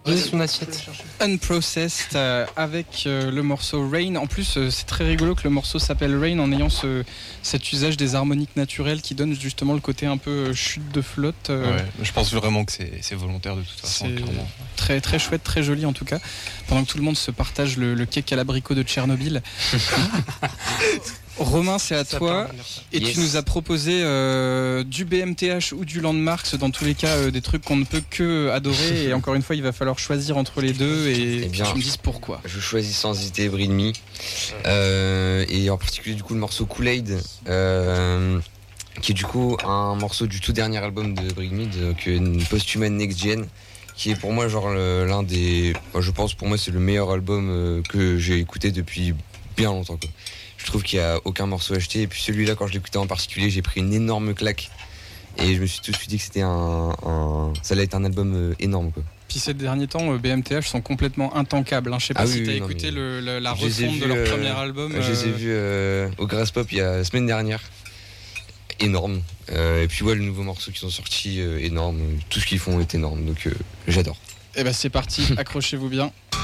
J'ai son assiette. Unprocessed avec le morceau Rain. En plus, c'est très rigolo que le morceau s'appelle Rain en ayant cet usage des harmoniques naturelles qui donne justement le côté un peu chute de flotte. Ouais, je pense vraiment que c'est volontaire de toute façon. C'est très, très chouette, très joli en tout cas. Pendant que tout le monde se partage le cake à l'abricot de Tchernobyl. Romain, c'est à toi. Et tu nous as proposé du BMTH ou du Landmarks. Dans tous les cas, des trucs qu'on ne peut que adorer. Et encore une fois, il va falloir choisir entre les deux. Et bien, tu me dises pourquoi. Je choisis sans hésiter Breed Me. Et en particulier, du coup, le morceau Kool-Aid. Qui est du coup un morceau du tout dernier album de Breed Me, donc Posthuman Next Gen. Qui est pour moi, genre, l'un des. Je pense, pour moi, c'est le meilleur album que j'ai écouté depuis bien longtemps, quoi. Je trouve qu'il n'y a aucun morceau acheté. Et puis celui-là, quand je l'écoutais en particulier, j'ai pris une énorme claque. Et je me suis tout de suite dit que c'était ça allait être un album énorme, quoi. Puis ces derniers temps, BMTH sont complètement intankables. Je sais pas si t'as écouté la refonte de leur premier album. Je les ai vus au Graspop il y a la semaine dernière. Énorme. Et puis ouais, le nouveau morceau qu'ils ont sorti, énorme. Tout ce qu'ils font est énorme. Donc j'adore. Et bah c'est parti, accrochez-vous bien.